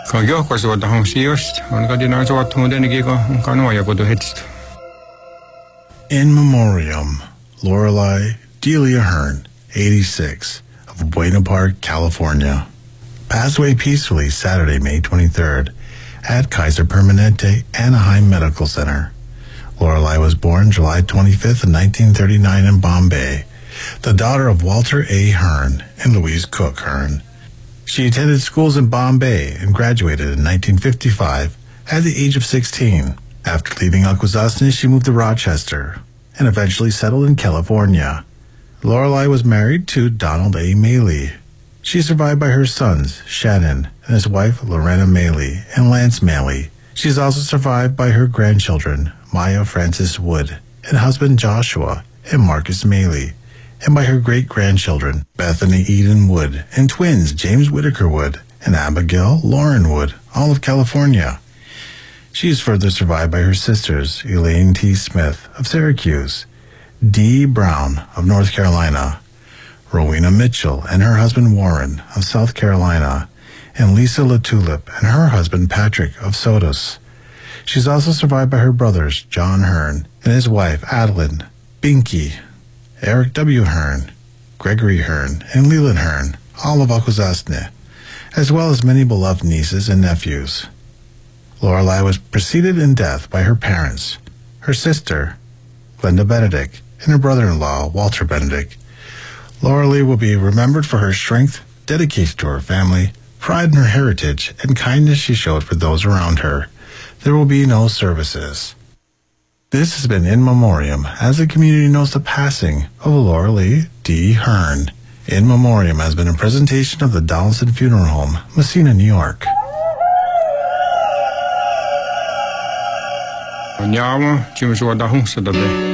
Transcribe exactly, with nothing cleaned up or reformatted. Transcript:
In memoriam, Lorelei Delia Hearn, eighty-six, of Buena Park, California, passed away peacefully Saturday, May twenty-third, at Kaiser Permanente Anaheim Medical Center. Lorelei was born July twenty-fifth, nineteen thirty-nine in Bombay, the daughter of Walter A. Hearn and Louise Cook Hearn. She attended schools in Bombay and graduated in nineteen fifty-five at the age of sixteen. After leaving Akwesasne, she moved to Rochester and eventually settled in California. Lorelei was married to Donald A. Maley. She is survived by her sons, Shannon, and his wife, Lorena Maley, and Lance Maley. She is also survived by her grandchildren, Maya Francis Wood, and husband Joshua, and Marcus Maley, and by her great-grandchildren, Bethany Eden Wood, and twins, James Whitaker Wood, and Abigail Lauren Wood, all of California. She is further survived by her sisters, Elaine T. Smith of Syracuse, Dee Brown of North Carolina, Rowena Mitchell and her husband Warren of South Carolina, and Lisa LaTulip and her husband Patrick of Sodus. She is also survived by her brothers, John Hearn and his wife, Adeline, Binky, Eric W. Hearn, Gregory Hearn, and Leland Hearn, all of Akwesasne, as well as many beloved nieces and nephews. Lorelei was preceded in death by her parents, her sister, Glenda Benedict, and her brother-in-law, Walter Benedict. Lorelei will be remembered for her strength, dedication to her family, pride in her heritage, and kindness she showed for those around her. There will be no services. This has been In Memoriam, as the community knows the passing of Lorelei D. Hearn. In Memoriam has been a presentation of the Donaldson Funeral Home, Messina, New York. Andiamo, ci sono da un